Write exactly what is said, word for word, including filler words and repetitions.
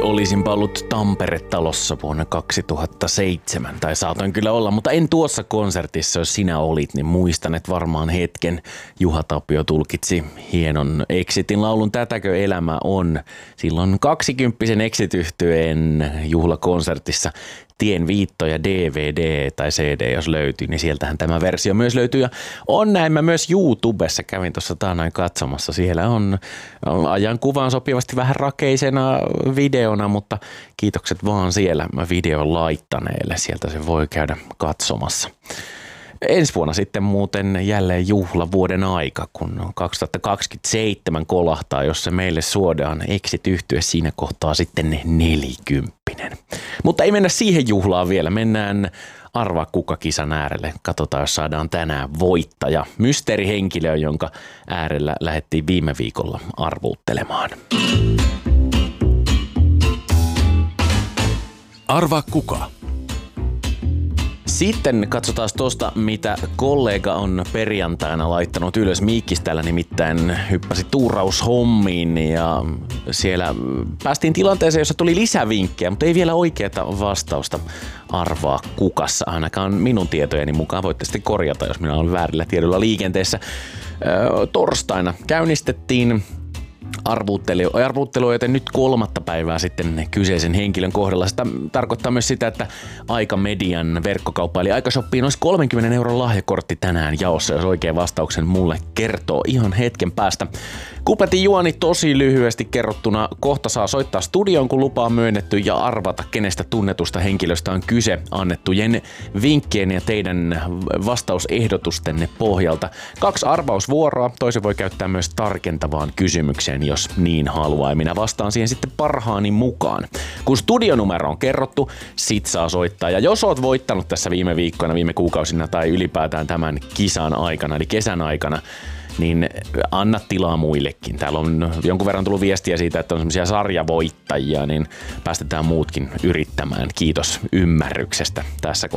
olisinpa ollut Tampere-talossa vuonna kaksituhattaseitsemän, tai saatoin kyllä olla, mutta en tuossa konsertissa, jos sinä olit, niin muistan, että varmaan hetken Juha Tapio tulkitsi hienon Exitin laulun Tätäkö elämä on. Silloin kaksikymppisen Exit-yhtyeen juhlakonsertissa Tien viittoja D V D tai C D, jos löytyy, niin sieltähän tämä versio myös löytyy. Ja on näin, myös YouTubessa kävin tuossa taannoin katsomassa. Siellä on ajan kuvaan sopivasti vähän rakeisena videona, mutta kiitokset vaan siellä videon laittaneelle. Sieltä se voi käydä katsomassa. Ensi vuonna sitten muuten jälleen juhlavuoden aika, kun kaksituhattakaksikymmentäseitsemän kolahtaa, jos se meille suodaan Exit-yhtye siinä kohtaa sitten nelikymppinen. Mutta ei mennä siihen juhlaan vielä, mennään Arvaa kuka -kisan äärelle. Katsotaan, jos saadaan tänään voittaja. Mysteerihenkilö, jonka äärellä lähdettiin viime viikolla arvuuttelemaan. Arvaa kuka. Sitten katsotaan tuosta, mitä kollega on perjantaina laittanut ylös. Miikkis täällä nimittäin hyppäsi tuuraushommiin ja siellä päästiin tilanteeseen, jossa tuli lisävinkkejä, mutta ei vielä oikeaa vastausta arvaa kukassa. Ainakaan minun tietojeni mukaan, voitte sitten korjata, jos minä olen väärillä tiedoilla liikenteessä. Öö, torstaina käynnistettiin Arvuuttelu, arvuuttelu, joten nyt kolmatta päivää sitten kyseisen henkilön kohdalla. Sitä tarkoittaa myös sitä, että Aika-median verkkokauppa eli Aikashoppiin olisi kolmenkymmenen euron lahjakortti tänään jaossa, jos oikein vastauksen mulle kertoo ihan hetken päästä. Kupetin juoni tosi lyhyesti kerrottuna. Kohta saa soittaa studioon, kun lupa on myönnetty, ja arvata, kenestä tunnetusta henkilöstä on kyse annettujen vinkkien ja teidän vastausehdotustenne pohjalta. Kaksi arvausvuoroa. Toisen voi käyttää myös tarkentavaan kysymykseen, jos niin haluaa. Ja minä vastaan siihen sitten parhaani mukaan. Kun studionumero on kerrottu, sit saa soittaa. Ja jos oot voittanut tässä viime viikkoina, viime kuukausina tai ylipäätään tämän kisan aikana, eli kesän aikana, niin anna tilaa muillekin. Täällä on jonkun verran tullut viestiä siitä, että on semmoisia sarjavoittajia, niin päästetään muutkin yrittämään. Kiitos ymmärryksestä tässä kohtaa.